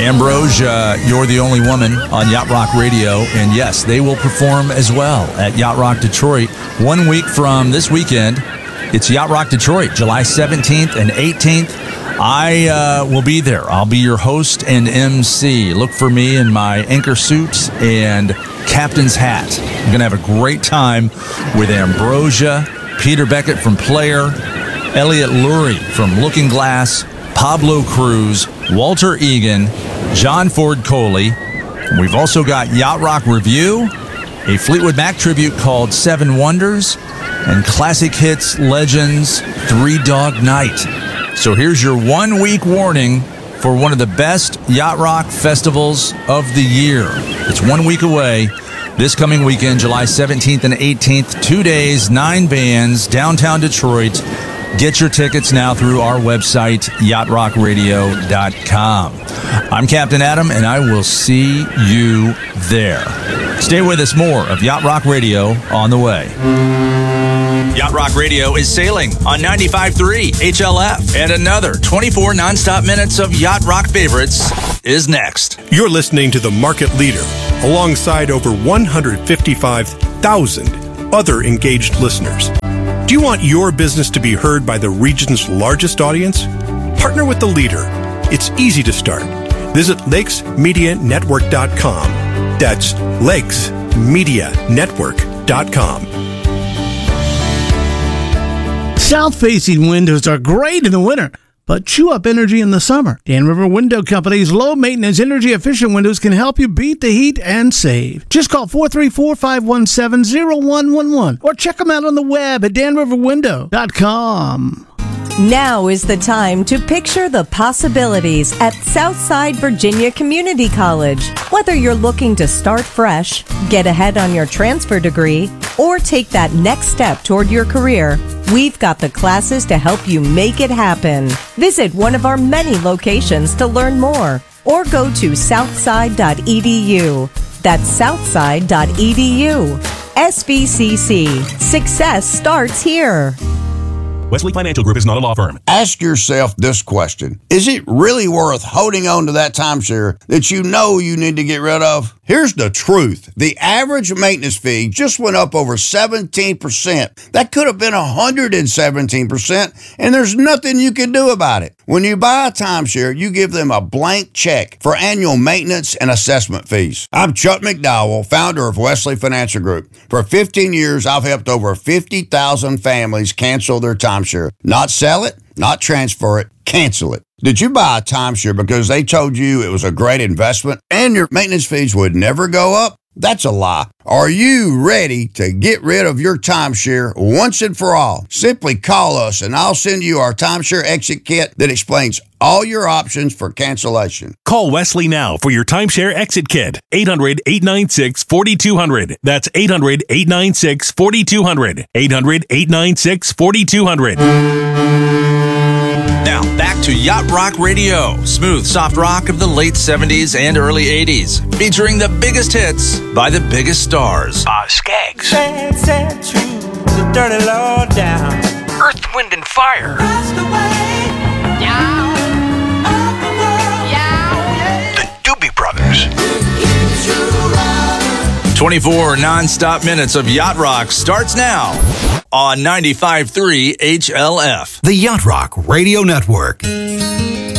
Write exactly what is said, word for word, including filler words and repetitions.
Ambrosia, You're the Only Woman on Yacht Rock Radio. And yes, they will perform as well at Yacht Rock Detroit. One week from this weekend, it's Yacht Rock Detroit, July seventeenth and eighteenth. I uh, will be there. I'll be your host and M C. Look for me in my anchor suit and captain's hat. I'm going to have a great time with Ambrosia, Peter Beckett from Player, Elliot Lurie from Looking Glass, Pablo Cruz, Walter Egan, John Ford Coley. We've also got Yacht Rock Review, a Fleetwood Mac tribute called Seven Wonders, and Classic Hits Legends Three Dog Night. So here's your one-week warning for one of the best Yacht Rock festivals of the year. It's one week away. This coming weekend, July seventeenth and eighteenth, two days, nine bands, downtown Detroit. Get your tickets now through our website, yacht rock radio dot com. I'm Captain Adam, and I will see you there. Stay with us. More of Yacht Rock Radio on the way. Yacht Rock Radio is sailing on ninety-five point three H L F, and another twenty-four nonstop minutes of Yacht Rock favorites is next. You're listening to the market leader, alongside over one hundred fifty-five thousand other engaged listeners. Do you want your business to be heard by the region's largest audience? Partner with the leader. It's easy to start. Visit lakes media network dot com. That's lakes media network dot com. South-facing windows are great in the winter, but chew up energy in the summer. Dan River Window Company's low-maintenance, energy-efficient windows can help you beat the heat and save. Just call four three four, five one seven, zero one one one or check them out on the web at dan river window dot com. Now is the time to picture the possibilities at Southside Virginia Community College. Whether you're looking to start fresh, get ahead on your transfer degree, or take that next step toward your career, we've got the classes to help you make it happen. Visit one of our many locations to learn more, or go to southside dot e d u. That's southside dot e d u. S V C C. Success starts here. Wesley Financial Group is not a law firm. Ask yourself this question. Is it really worth holding on to that timeshare that you know you need to get rid of? Here's the truth. The average maintenance fee just went up over seventeen percent. That could have been one hundred seventeen percent, and there's nothing you can do about it. When you buy a timeshare, you give them a blank check for annual maintenance and assessment fees. I'm Chuck McDowell, founder of Wesley Financial Group. For fifteen years, I've helped over fifty thousand families cancel their timeshare. Not sell it, not transfer it, cancel it. Did you buy a timeshare because they told you it was a great investment and your maintenance fees would never go up? That's a lie. Are you ready to get rid of your timeshare once and for all? Simply call us and I'll send you our timeshare exit kit that explains all your options for cancellation. Call Wesley now for your timeshare exit kit. eight hundred, eight nine six, four two zero zero. That's eight hundred, eight nine six, four two zero zero. eight hundred, eight nine six, four two zero zero. Now, back to Yacht Rock Radio. Smooth, soft rock of the late seventies and early eighties. Featuring the biggest hits by the biggest stars. Uh, Skaggs. Sad, sad truth, the dirty low down. Earth, Wind, and Fire. The Doobie Brothers. twenty-four non-stop minutes of Yacht Rock starts now on ninety-five point three H L F. The Yacht Rock Radio Network.